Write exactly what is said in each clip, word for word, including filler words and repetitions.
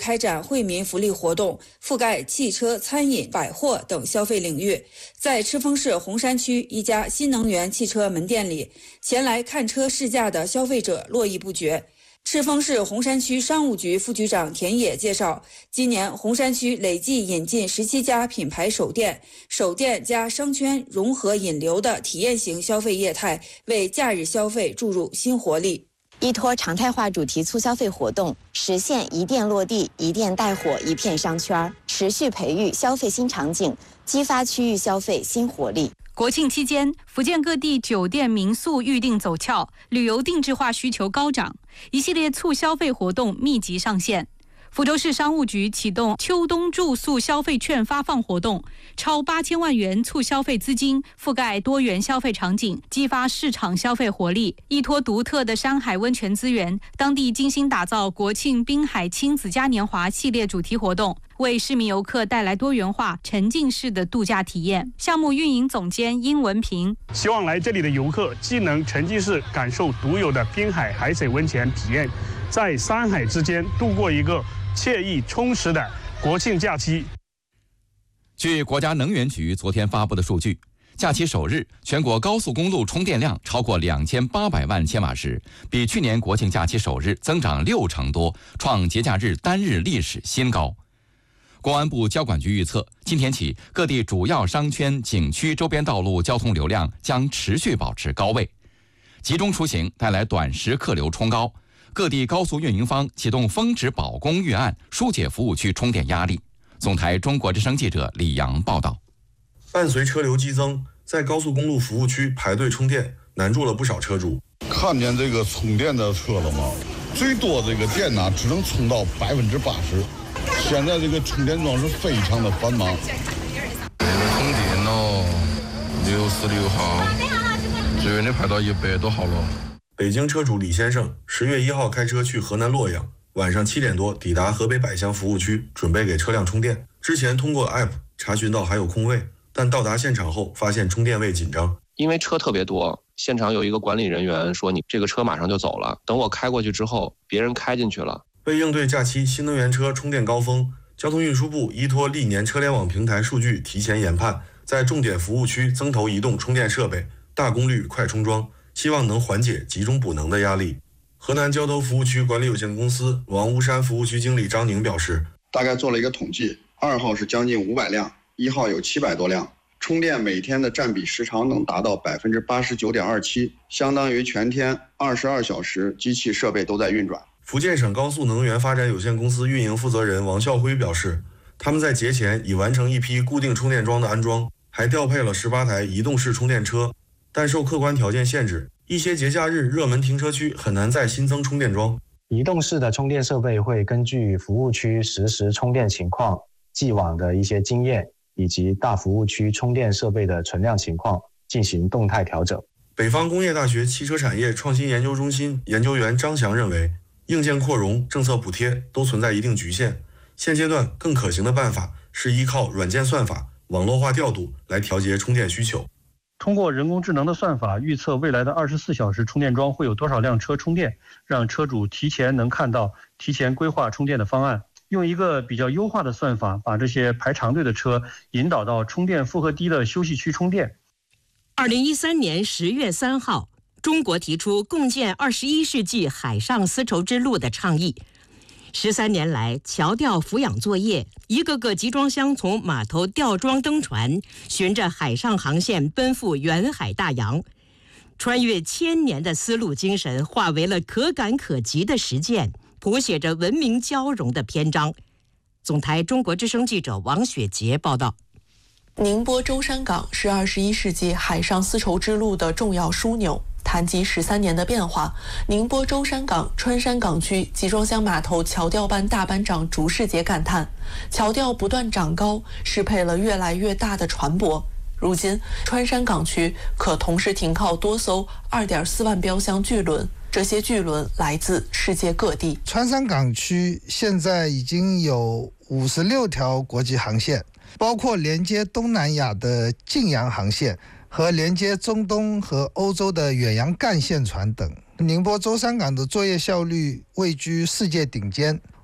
开展惠民福利活动，覆盖汽车、餐饮、百货等消费领域。在赤峰市红山区一家新能源汽车门店里，前来看车试驾的消费者络绎不绝。赤峰市红山区商务局副局长田野介绍，今年红山区累计引进十七家品牌首店，首店加商圈融合引流的体验型消费业态，为假日消费注入新活力。 依托常态化主题促消费活动，实现一店落地、一店带火、一片商圈，持续培育消费新场景，激发区域消费新活力。 国庆期间，福建各地酒店民宿预订走俏，旅游定制化需求高涨，一系列促消费活动密集上线。福州市商务局启动秋冬住宿消费券发放活动，超八千万元促消费资金覆盖多元消费场景，激发市场消费活力。依托独特的山海温泉资源，当地精心打造国庆滨海亲子嘉年华系列主题活动，为市民游客带来多元化、沉浸式的度假体验。项目运营总监殷文平希望来这里的游客既能沉浸式感受独有的滨海海水温泉体验，在山海之间度过一个惬意充实的国庆假期。 据国家能源局昨天发布的数据，假期首日，全国高速公路充电量超过两千八百万千瓦时，比去年国庆假期首日增长六成多，创节假日单日历史新高。公安部交管局预测，今天起，各地主要商圈、景区周边道路交通流量将持续保持高位，集中出行带来短时客流冲高。各地高速运营方启动峰值保供预案，疏解服务区充电压力。总台中国之声记者李阳报道。 伴随车流激增，在高速公路服务区排队充电，难住了不少车主。 看见这个充电的车了吗？最多这个电呢，只能充到百分之八十。现在这个充电桩是非常的繁忙。 这个充电了，六十六号，最远的排到一百多号了。 北京车主李先生十月一号开车去河南洛阳，晚上七点多抵达河北百乡服务区，准备给车辆充电。之前通过 app 查询到还有空位，但到达现场后发现充电位紧张， 因为车特别多，现场有一个管理人员说你这个车马上就走了。等我开过去之后，别人开进去了。 为应对假期新能源车充电高峰，交通运输部依托历年车联网平台数据提前研判，在重点服务区增投移动充电设备，大功率快充桩，希望能缓解集中补能的压力。河南交投服务区管理有限公司王屋山服务区经理张宁表示， 大概做了一个统计，二号是将近五百辆，一号有七百多辆，充电每天的占比时长能达到百分之八十九点二七，相当于全天二十二小时机器设备都在运转。 福建省高速能源发展有限公司运营负责人王孝辉表示，他们在节前已完成一批固定充电桩的安装，还调配了十八台移动式充电车，但受客观条件限制，一些节假日热门停车区很难再新增充电桩。 移动式的充电设备会根据服务区实时充电情况、既往的一些经验以及大服务区充电设备的存量情况进行动态调整。 北方工业大学汽车产业创新研究中心研究员张翔认为，硬件扩容、政策补贴都存在一定局限，现阶段更可行的办法是依靠软件算法、网络化调度来调节充电需求。 通过人工智能的算法预测未来的二十四小时充电桩会有多少辆车充电，让车主提前能看到、提前规划充电的方案，用一个比较优化的算法把这些排长队的车引导到充电负荷低的休息区充电。 二零一三年十月三号，中国提出共建二十一世纪海上丝绸之路的倡议。十三年来，桥吊俯仰作业，一个个集装箱从码头吊装登船，循着海上航线奔赴远海大洋。穿越千年的丝路精神化为了可感可及的实践，谱写着文明交融的篇章。总台中国之声记者王雪杰报道。 宁波舟山港是二十一世纪海上丝绸之路的重要枢纽。谈及十三年的变化，宁波舟山港川山港区集装箱码头桥吊班大班长朱世杰感叹，桥吊不断长高，适配了越来越大的船舶。如今，川山港区可同时停靠多艘二点四万标箱巨轮，这些巨轮来自世界各地。 川山港区现在已经有五十六条国际航线，包括连接东南亚的晋阳航线和连接中东和欧洲的远洋干线船等。宁波舟山港的作业效率位居世界顶尖，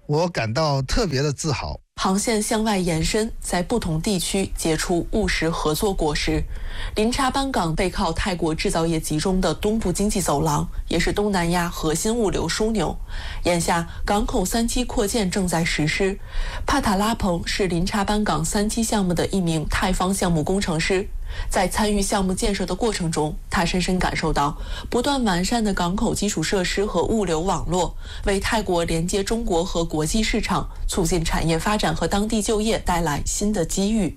我感到特别的自豪。 航线向外延伸，在不同地区结出务实合作果实。林查班港背靠泰国制造业集中的东部经济走廊，也是东南亚核心物流枢纽。眼下，港口三期扩建正在实施。帕塔拉蓬是林查班港三期项目的一名泰方项目工程师。在参与项目建设的过程中，他深深感受到不断完善的港口基础设施和物流网络为泰国连接中国和国际市场、促进产业发展和当地就业带来新的机遇。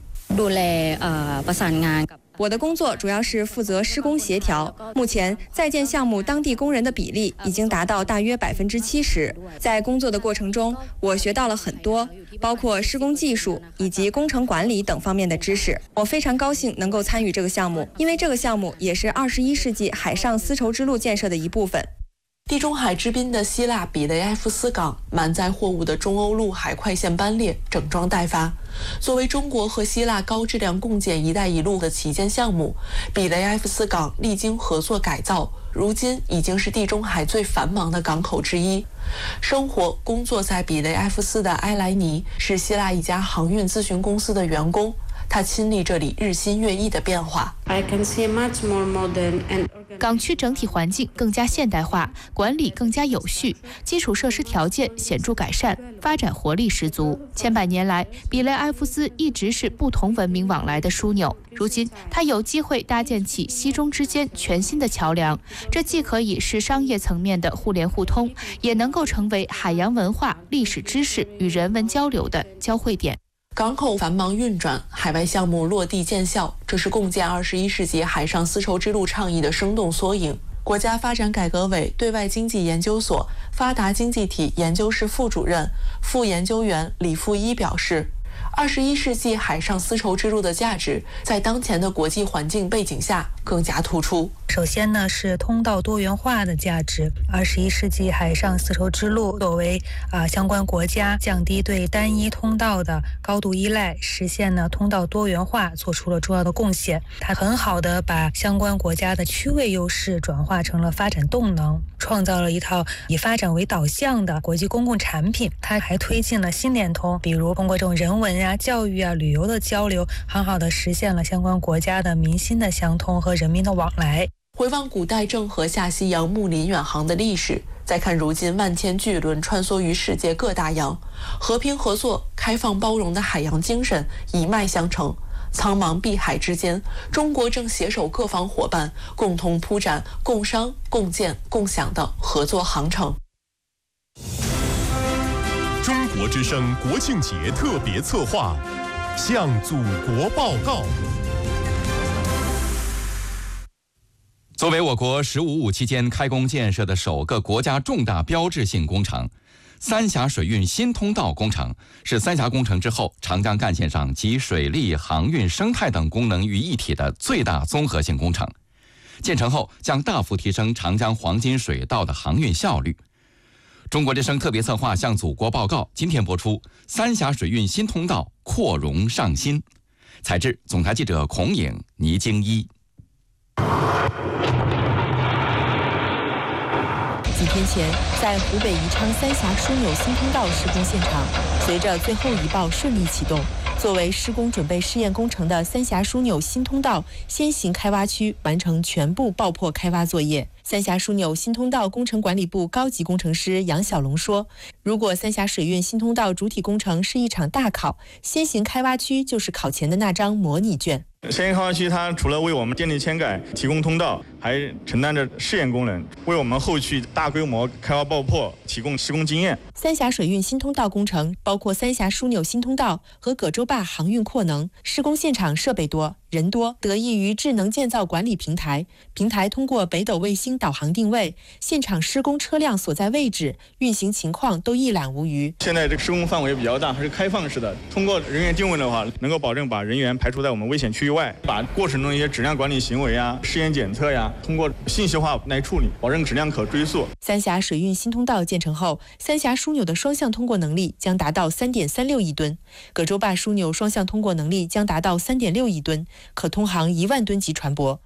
我的工作主要是负责施工协调。目前在建项目当地工人的比例已经达到大约百分之七十。在工作的过程中，我学到了很多，包括施工技术以及工程管理等方面的知识。我非常高兴能够参与这个项目，因为这个项目也是二十一世纪海上丝绸之路建设的一部分。 地中海之滨的希腊比雷埃夫斯港满载货物的中欧陆海快线班列整装待发。作为中国和希腊高质量共建“一带一路”的旗舰项目，比雷埃夫斯港历经合作改造，如今已经是地中海最繁忙的港口之一。生活工作在比雷埃夫斯的埃莱尼是希腊一家航运咨询公司的员工。他亲历这里日新月异的变化。 港区整体环境更加现代化，管理更加有序，基础设施条件显著改善，发展活力十足。千百年来，比雷埃夫斯一直是不同文明往来的枢纽。如今，它有机会搭建起西中之间全新的桥梁，这既可以是商业层面的互联互通，也能够成为海洋文化、历史知识与人文交流的交汇点。 港口繁忙运转，海外项目落地见效，这是共建二十一世纪海上丝绸之路倡议的生动缩影。国家发展改革委对外经济研究所发达经济体研究室副主任、副研究员李富一表示，二十一世纪海上丝绸之路的价值在当前的国际环境背景下更加突出。 首先呢，是通道多元化的价值。二十一世纪海上丝绸之路作为啊、呃、相关国家降低对单一通道的高度依赖，实现呢通道多元化做出了重要的贡献。它很好的把相关国家的区位优势转化成了发展动能，创造了一套以发展为导向的国际公共产品。它还推进了新联通，比如通过这种人文啊、教育啊、旅游的交流，很好的实现了相关国家的民心的相通和人民的往来。 回望古代郑和下西洋、睦邻远航的历史，再看如今万千巨轮穿梭于世界各大洋，和平合作、开放包容的海洋精神一脉相承。苍茫碧海之间，中国正携手各方伙伴，共同铺展共商、共建、共享的合作航程。 中国之声国庆节特别策划，向祖国报告。 作为我国“十五五”期间开工建设的首个国家重大标志性工程，三峡水运新通道工程是三峡工程之后长江干线上集水利、航运、生态等功能于一体的最大综合性工程。建成后将大幅提升长江黄金水道的航运效率。中国之声特别策划向祖国报告，今天播出三峡水运新通道扩容上新。采制总台记者孔颖、倪京一。 几天前，在湖北宜昌三峡枢纽新通道施工现场，随着最后一爆顺利启动，作为施工准备试验工程的三峡枢纽新通道先行开挖区完成全部爆破开挖作业。三峡枢纽新通道工程管理部高级工程师杨小龙说，如果三峡水运新通道主体工程是一场大考，先行开挖区就是考前的那张模拟卷。 先行开挖区它除了为我们电力嵌改提供通道，还承担着试验功能，为我们后续大规模开挖爆破提供施工经验。 三峡水运新通道工程包括三峡枢纽新通道和葛洲坝航运扩能，施工现场设备多、人多，得益于智能建造管理平台。平台通过北斗卫星导航定位，现场施工车辆所在位置、运行情况都一览无余。 现在这个施工范围比较大，还是开放式的。通过人员定位的话，能够保证把人员排除在我们危险区域外，把过程中一些质量管理行为啊、试验检测呀，通过信息化来处理，保证质量可追溯。 三峡水运新通道建成后，三峡枢纽的双向通过能力将达到 三点三六亿吨，葛洲坝枢纽双向通过能力将达到 三点六亿吨，可通航一万吨级船舶。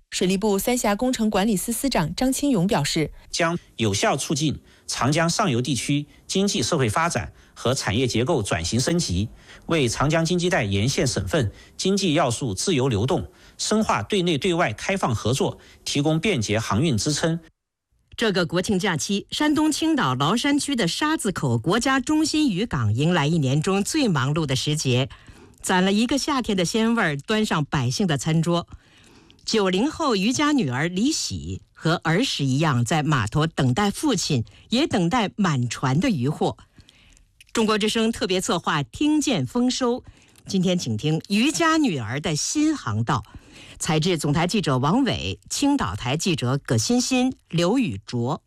水利部三峡工程管理司司长张清勇表示， 将有效促进长江上游地区经济社会发展和产业结构转型升级，为长江经济带沿线省份经济要素自由流动、深化对内对外开放合作提供便捷航运支撑。 这个国庆假期，山东青岛崂山区的沙子口国家中心渔港迎来一年中最忙碌的时节，攒了一个夏天的鲜味儿，端上百姓的餐桌。九零后渔家女儿李喜和儿时一样，在码头等待父亲，也等待满船的渔获。中国之声特别策划听见丰收，今天请听渔家女儿的新航道。采制总台记者王伟，青岛台记者葛欣欣、刘宇卓。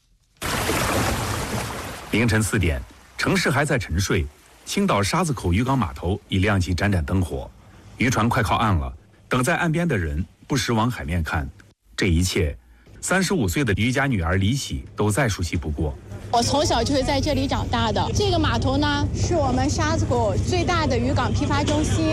凌晨四点，城市还在沉睡，青岛沙子口渔港码头已亮起盏盏灯火，渔船快靠岸了。等在岸边的人不时往海面看，这一切，三十五岁的渔家女儿李喜都再熟悉不过。 我从小就是在这里长大的。这个码头呢，是我们沙子口最大的渔港批发中心。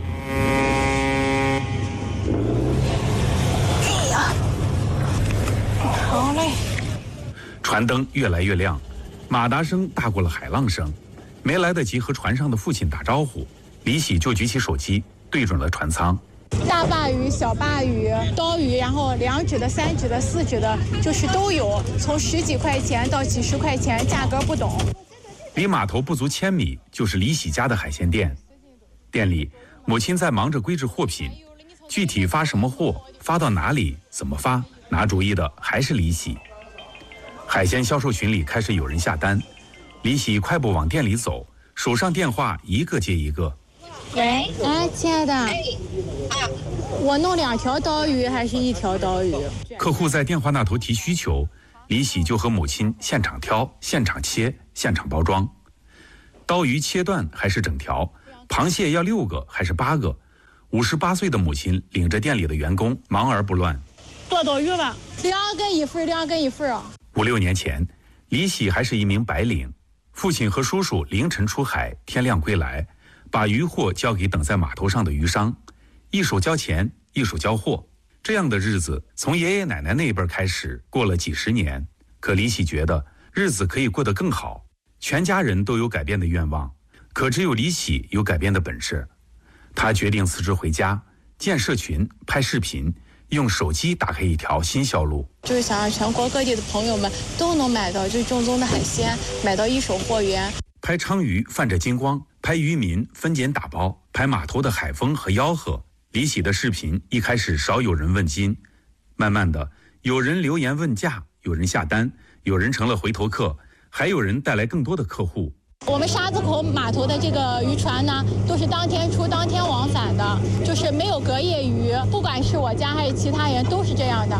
哎呀，好嘞！ 船灯越来越亮，马达声大过了海浪声。没来得及和船上的父亲打招呼，李喜就举起手机对准了船舱。 大鲅鱼、小鲅鱼、刀鱼，然后两指的、三指的、四指的，就是都有，从十几块钱到几十块钱，价格不等。 离码头不足千米就是李喜家的海鲜店，店里母亲在忙着归置货品，具体发什么货、发到哪里、怎么发，拿主意的还是李喜。海鲜销售群里开始有人下单，李喜快步往店里走，手上电话一个接一个。 喂，哎，亲爱的，我弄两条刀鱼还是一条刀鱼？ 客户在电话那头提需求，李喜就和母亲现场挑、现场切、现场包装。刀鱼切断还是整条？螃蟹要六个还是八个？五十八岁的母亲领着店里的员工忙而不乱。 多刀鱼吧，两个一份，两个一份啊。 五六年前，李喜还是一名白领，父亲和叔叔凌晨出海，天亮归来。把渔货交给等在码头上的渔商，一手交钱，一手交货。这样的日子从爷爷奶奶那一辈开始过了几十年，可李喜觉得日子可以过得更好。全家人都有改变的愿望，可只有李喜有改变的本事。他决定辞职回家，建社群，拍视频，用手机打开一条新销路。 就是想让全国各地的朋友们都能买到最正宗的海鲜，买到一手货源。 拍鲳鱼泛着金光，拍渔民分拣打包，拍码头的海风和吆喝。李喜的视频一开始少有人问津，慢慢的有人留言问价，有人下单，有人成了回头客，还有人带来更多的客户。 我们沙子口码头的这个渔船呢，都是当天出当天往返的，就是没有隔夜鱼，不管是我家还是其他人都是这样的。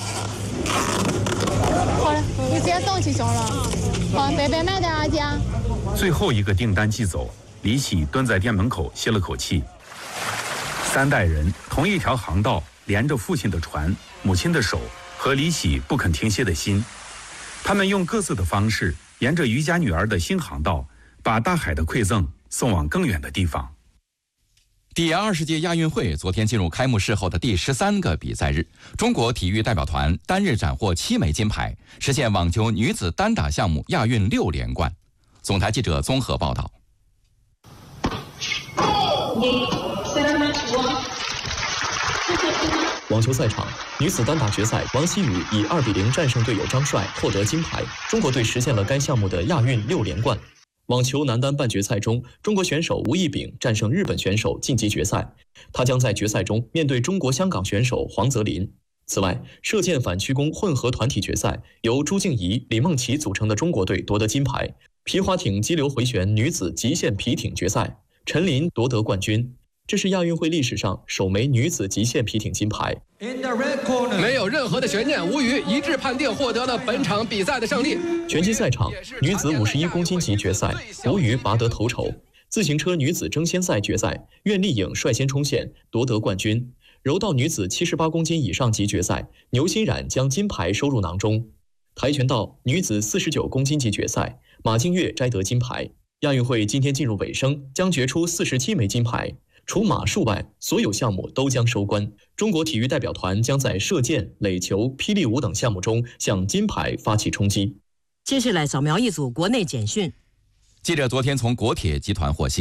好了，你直接送去行了。好，白白卖的啊，姐。 最后一个订单寄走，李喜蹲在店门口歇了口气。三代人同一条航道，连着父亲的船、母亲的手和李喜不肯停歇的心。他们用各自的方式，沿着渔家女儿的新航道，把大海的馈赠送往更远的地方。 第二十届亚运会昨天进入开幕式后的第十三个比赛日，中国体育代表团单日斩获七枚金牌，实现网球女子单打项目亚运六连冠。总台记者综合报道。 网球赛场，女子单打决赛，王希雨以二比零战胜队友张帅，获得金牌，中国队实现了该项目的亚运六连冠。网球男单半决赛中，中国选手吴亦丙战胜日本选手晋级决赛，他将在决赛中面对中国香港选手黄泽林。此外，射箭反曲弓混合团体决赛，由朱静怡、李梦琪组成的中国队夺得金牌。皮划艇激流回旋女子极限皮艇决赛，陈琳夺得冠军。这是亚运会历史上首枚女子极限皮艇金牌。 没有任何的悬念，吴宇一致判定获得了本场比赛的胜利。 拳击赛场，女子五十一公斤级决赛，吴宇拔得头筹。自行车女子争先赛决赛，苑丽颖率先冲线，夺得冠军。柔道女子七十八公斤以上级决赛，牛欣冉将金牌收入囊中。跆拳道女子四十九公斤级决赛，马静月摘得金牌。亚运会今天进入尾声，将决出四十七枚金牌。 除马术外，所有项目都将收官。中国体育代表团将在射箭、垒球、霹雳舞等项目中向金牌发起冲击。 接下来扫描一组国内简讯。 记者昨天从国铁集团获悉。